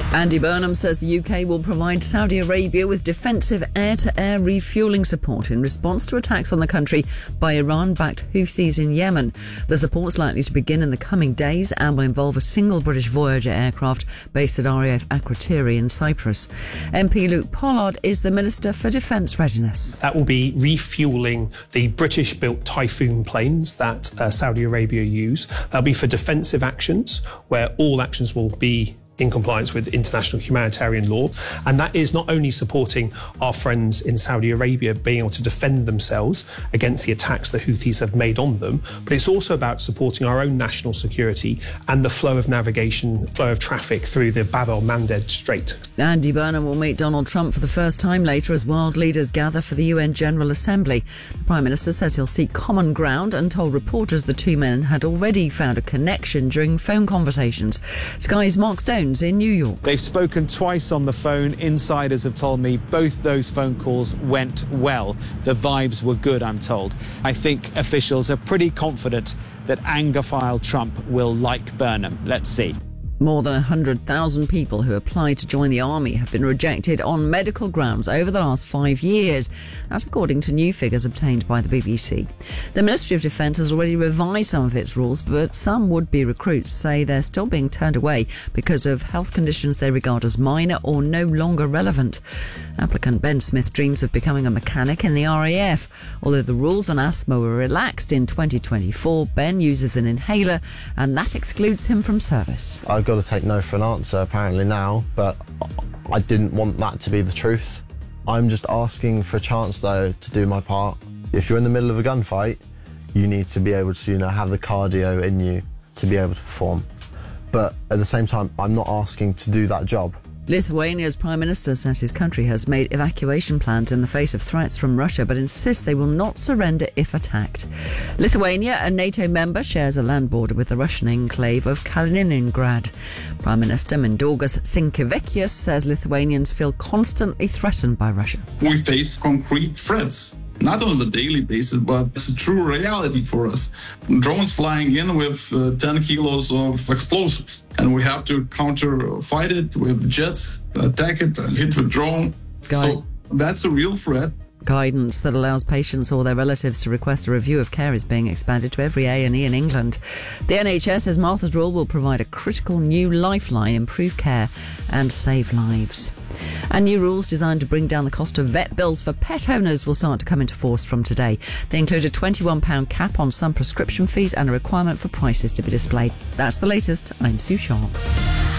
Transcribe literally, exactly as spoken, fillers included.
Andy Burnham says the U K will provide Saudi Arabia with defensive air-to-air refuelling support in response to attacks on the country by Iran-backed Houthis in Yemen. The support's likely to begin in the coming days and will involve a single British Voyager aircraft based at R A F Akrotiri in Cyprus. M P Luke Pollard is the Minister for Defence Readiness. That will be refuelling the British-built Typhoon planes that uh, Saudi Arabia use. That'll be for defensive actions, where all actions will be in compliance with international humanitarian law. And that is not only supporting our friends in Saudi Arabia being able to defend themselves against the attacks the Houthis have made on them, but it's also about supporting our own national security and the flow of navigation, flow of traffic through the Bab el-Mandeb Strait. Andy Burnham will meet Donald Trump for the first time later as world leaders gather for the U N General Assembly. The Prime Minister says he'll seek common ground and told reporters the two men had already found a connection during phone conversations. Sky's Mark Stone in New York. They've spoken twice on the phone. Insiders have told me both those phone calls went well. The vibes were good, I'm told. I think officials are pretty confident that Anglophile Trump will like Burnham. Let's see. More than one hundred thousand people who applied to join the army have been rejected on medical grounds over the last five years. That's according to new figures obtained by the B B C. The Ministry of Defence has already revised some of its rules, but some would-be recruits say they're still being turned away because of health conditions they regard as minor or no longer relevant. Applicant Ben Smith dreams of becoming a mechanic in the R A F. Although the rules on asthma were relaxed in twenty twenty-four, Ben uses an inhaler and that excludes him from service. I've got to take no for an answer apparently now, but I didn't want that to be the truth. I'm just asking for a chance though to do my part. If you're in the middle of a gunfight, you need to be able to, you know, have the cardio in you to be able to perform. But at the same time, I'm not asking to do that job. Lithuania's Prime Minister says his country has made evacuation plans in the face of threats from Russia, but insists they will not surrender if attacked. Lithuania, a NATO member, shares a land border with the Russian enclave of Kaliningrad. Prime Minister Mindaugas Sinkevičius says Lithuanians feel constantly threatened by Russia. We face concrete threats. Not on a daily basis, but it's a true reality for us. Drones flying in with uh, ten kilos of explosives, and we have to counter fight it with jets, attack it, and hit the drone. Guy. So that's a real threat. Guidance that allows patients or their relatives to request a review of care is being expanded to every A and E in England. The N H S says Martha's Rule will provide a critical new lifeline, improve care and save lives. And new rules designed to bring down the cost of vet bills for pet owners will start to come into force from today. They include a twenty-one pounds cap on some prescription fees and a requirement for prices to be displayed. That's the latest. I'm Sue Sharp.